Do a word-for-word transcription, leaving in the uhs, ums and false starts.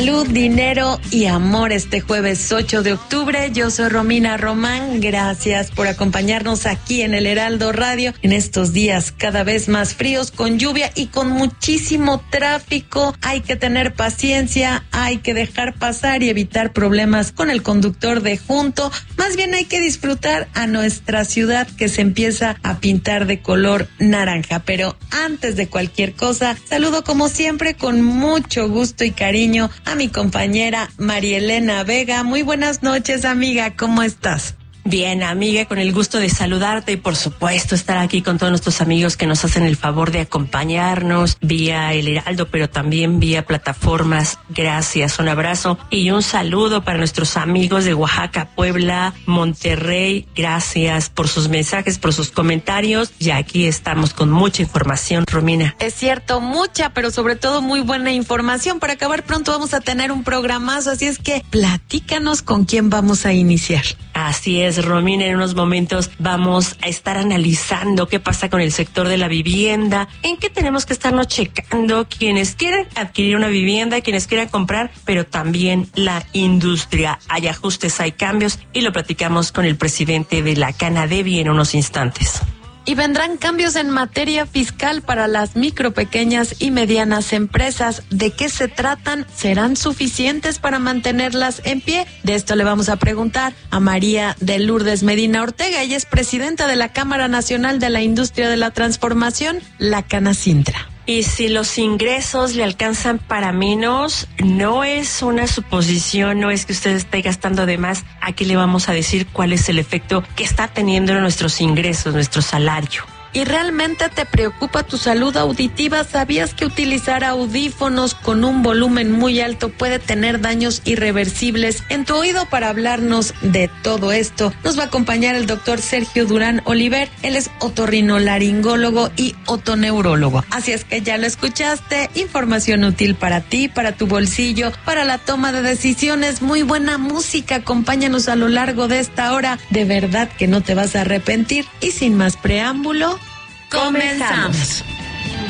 Salud, dinero y amor este jueves ocho de octubre. Yo soy Romina Román. Gracias por acompañarnos aquí en el Heraldo Radio en estos días cada vez más fríos, con lluvia y con muchísimo tráfico. Hay que tener paciencia, hay que dejar pasar y evitar problemas con el conductor de junto. Más bien hay que disfrutar a nuestra ciudad, que se empieza a pintar de color naranja. Pero antes de cualquier cosa, saludo como siempre con mucho gusto y cariño a mi compañera María Elena Vega. Muy buenas noches, amiga, ¿cómo estás? Bien, amiga, con el gusto de saludarte y por supuesto estar aquí con todos nuestros amigos que nos hacen el favor de acompañarnos vía el Heraldo, pero también vía plataformas. Gracias, un abrazo y un saludo para nuestros amigos de Oaxaca, Puebla, Monterrey. Gracias por sus mensajes, por sus comentarios, y aquí estamos con mucha información, Romina. Es cierto, mucha, pero sobre todo muy buena información. Para acabar pronto vamos a tener un programazo, así es que platícanos con quién vamos a iniciar. Así es, Romina, en unos momentos vamos a estar analizando qué pasa con el sector de la vivienda, en qué tenemos que estarnos checando quienes quieran adquirir una vivienda, quienes quieran comprar, pero también la industria. Hay ajustes, hay cambios, y lo platicamos con el presidente de la Canadevi en unos instantes. Y vendrán cambios en materia fiscal para las micro, pequeñas y medianas empresas. ¿De qué se tratan? ¿Serán suficientes para mantenerlas en pie? De esto le vamos a preguntar a María de Lourdes Medina Ortega. Ella es presidenta de la Cámara Nacional de la Industria de la Transformación, la Canacintra. Y si los ingresos le alcanzan para menos, no es una suposición, no es que usted esté gastando de más. Aquí le vamos a decir cuál es el efecto que está teniendo en nuestros ingresos, nuestro salario. ¿Y realmente te preocupa tu salud auditiva? ¿Sabías que utilizar audífonos con un volumen muy alto puede tener daños irreversibles en tu oído? Para hablarnos de todo esto, nos va a acompañar el doctor Sergio Durán Oliver. Él es otorrinolaringólogo y otoneurólogo. Así es que ya lo escuchaste, información útil para ti, para tu bolsillo, para la toma de decisiones. Muy buena música, acompáñanos a lo largo de esta hora. De verdad que no te vas a arrepentir. Y sin más preámbulo, comenzamos.